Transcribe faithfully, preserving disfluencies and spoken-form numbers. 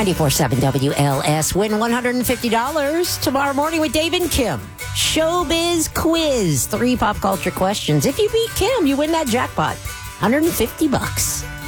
ninety-four point seven W L S. Win one hundred fifty dollars tomorrow morning with Dave and Kim. Showbiz quiz. Three pop culture questions. If you beat Kim, you win that jackpot. one hundred fifty bucks.